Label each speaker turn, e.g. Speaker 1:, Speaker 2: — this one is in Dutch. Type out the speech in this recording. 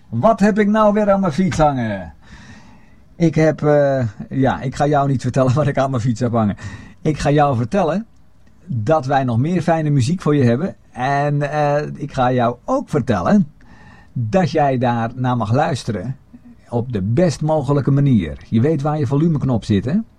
Speaker 1: Wat heb ik nou weer aan mijn fiets hangen? Ik ga jou niet vertellen wat ik aan mijn fiets heb hangen. Ik ga jou vertellen dat wij nog meer fijne muziek voor je hebben. En ik ga jou ook vertellen dat jij daar naar mag luisteren op de best mogelijke manier. Je weet waar je volumeknop zit, hè?